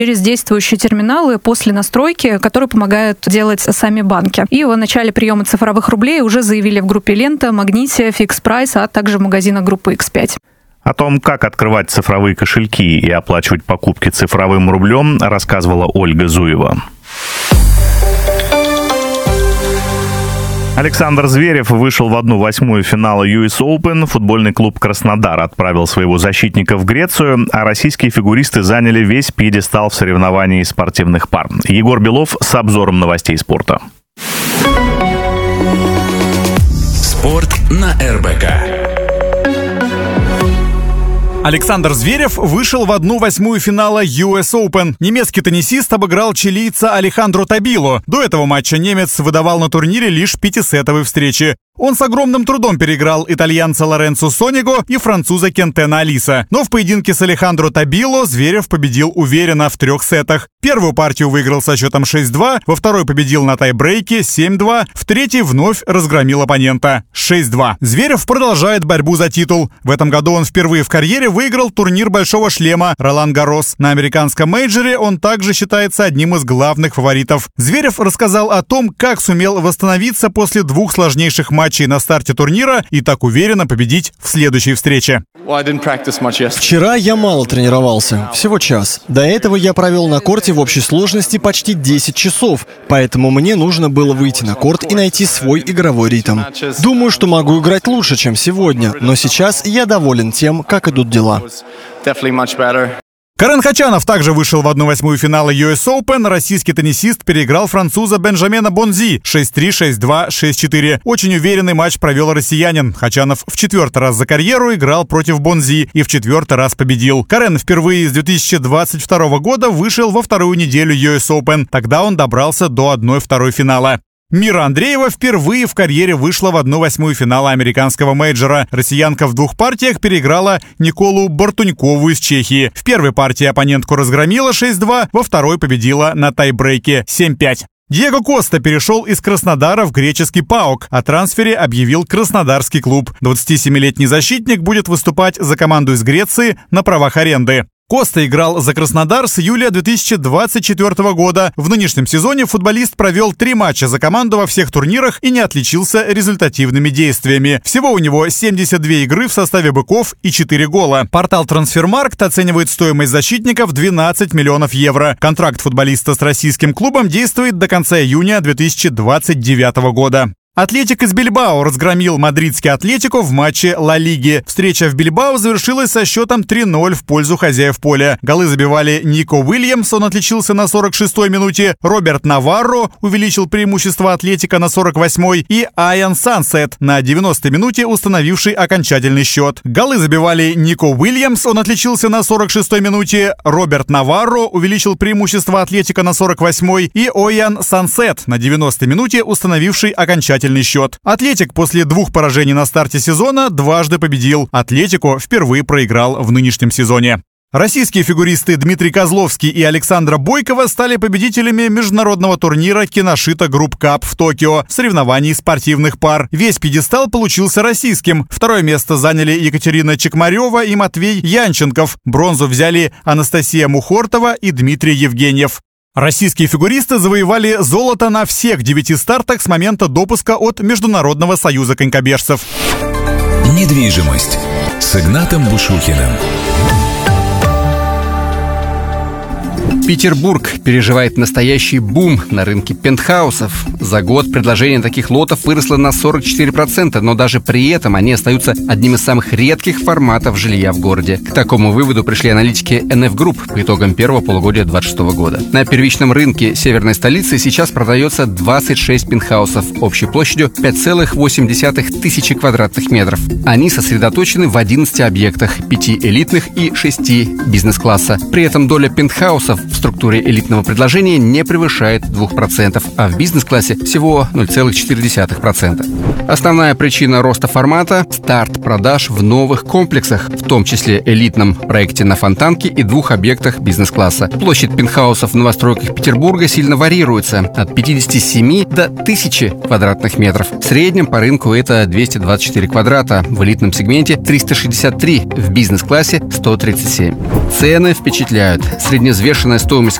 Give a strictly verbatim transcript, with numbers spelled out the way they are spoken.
через действующие терминалы после настройки, которые помогают делать сами банки. И о начале приема цифровых рублей уже заявили в группе «Лента», «Магните», «Фикс Прайс», а также в магазинах группы икс пять. О том, как открывать цифровые кошельки и оплачивать покупки цифровым рублем, рассказывала Ольга Зуева. Александр Зверев вышел в одну восьмую финала ю эс Open. Футбольный клуб «Краснодар» отправил своего защитника в Грецию, а российские фигуристы заняли весь пьедестал в соревновании спортивных пар. Егор Белов с обзором новостей спорта. Спорт на эр бэ ка. Александр Зверев вышел в одну восьмую финала ю эс Open. Немецкий теннисист обыграл чилийца Алехандро Табило. До этого матча немец выдавал на турнире лишь пятисетовые встречи. Он с огромным трудом переиграл итальянца Лоренцо Сониго и француза Кентена Алиса. Но в поединке с Алехандро Табило Зверев победил уверенно в трех сетах. Первую партию выиграл со счетом шесть-два, во второй победил на тайбрейке семь-два, в третьей вновь разгромил оппонента шесть-два. Зверев продолжает борьбу за титул. В этом году он впервые в карьере выиграл турнир Большого шлема Ролан Гаррос. На американском мейджоре он также считается одним из главных фаворитов. Зверев рассказал о том, как сумел восстановиться после двух сложнейших матчей на старте турнира и так уверенно победить в следующей встрече. Вчера я мало тренировался, всего час. До этого я провел на корте в общей сложности почти десять часов, поэтому мне нужно было выйти на корт и найти свой игровой ритм. Думаю, что могу играть лучше, чем сегодня, но сейчас я доволен тем, как идут дела. Карен Хачанов также вышел в одну восьмую финала ю эс Open. Российский теннисист переиграл француза Бенжамена Бонзи шесть-три, шесть-два, шесть-четыре. Очень уверенный матч провел россиянин. Хачанов в четвертый раз за карьеру играл против Бонзи и в четвертый раз победил. Карен впервые с две тысячи двадцать второго года вышел во вторую неделю ю эс Open. Тогда он добрался до одной-второй финала. Мира Андреева впервые в карьере вышла в одну восьмую финала американского мейджора. Россиянка в двух партиях переиграла Николу Бартунькову из Чехии. В первой партии оппонентку разгромила шесть-два, во второй победила на тайбрейке семь-пять. Диего Коста перешел из Краснодара в греческий ПАОК. О трансфере объявил Краснодарский клуб. двадцатисемилетний защитник будет выступать за команду из Греции на правах аренды. Коста играл за Краснодар с июля две тысячи двадцать четвёртого года. В нынешнем сезоне футболист провел три матча за команду во всех турнирах и не отличился результативными действиями. Всего у него семьдесят две игры в составе быков и четыре гола. Портал Трансфермаркт оценивает стоимость защитника в двенадцать миллионов евро. Контракт футболиста с российским клубом действует до конца июня две тысячи двадцать девятого года. Атлетик из Бильбао разгромил мадридский Атлетико в матче Ла Лиги. Встреча в Бильбао завершилась со счетом три-ноль в пользу хозяев поля. Голы забивали Нико Уильямс, он отличился на сорок шестой минуте, Роберт Наварро увеличил преимущество Атлетико на сорок восьмой и Аян Сансет на девяностой минуте, установивший окончательный счет. Голы забивали Нико Уильямс, он отличился на сорок шестой минуте, Роберт Наварро увеличил преимущество Атлетико на сорок восьмой и Аян Сансет на девяностой минуте, установивший окончательный счет. Атлетик после двух поражений на старте сезона дважды победил. Атлетико впервые проиграл в нынешнем сезоне. Российские фигуристы Дмитрий Козловский и Александра Бойкова стали победителями международного турнира Киношита Групп Кап в Токио в соревновании спортивных пар. Весь пьедестал получился российским. Второе место заняли Екатерина Чекмарева и Матвей Янченков. Бронзу взяли Анастасия Мухортова и Дмитрий Евгеньев. Российские фигуристы завоевали золото на всех девяти стартах с момента допуска от Международного союза конькобежцев. Недвижимость с Игнатом Бушухиным. Петербург переживает настоящий бум на рынке пентхаусов. За год предложение таких лотов выросло на сорок четыре процента, но даже при этом они остаются одним из самых редких форматов жилья в городе. К такому выводу пришли аналитики эн эф Group по итогам первого полугодия две тысячи двадцать шестого года. На первичном рынке северной столицы сейчас продается двадцать шесть пентхаусов общей площадью пять целых восемь десятых тысячи квадратных метров. Они сосредоточены в одиннадцати объектах, пяти элитных и шести бизнес-класса. При этом доля пентхаусов в структуре элитного предложения не превышает двух процентов, а в бизнес-классе всего ноль целых четыре десятых процента. Основная причина роста формата – старт продаж в новых комплексах, в том числе элитном проекте на Фонтанке и двух объектах бизнес-класса. Площадь пентхаусов в новостройках Петербурга сильно варьируется – от пятидесяти семи до тысячи квадратных метров. В среднем по рынку это двести двадцать четыре квадрата, в элитном сегменте триста шестьдесят три, в бизнес-классе сто тридцать семь. Цены впечатляют. Средневзвешенная стоимость стоимость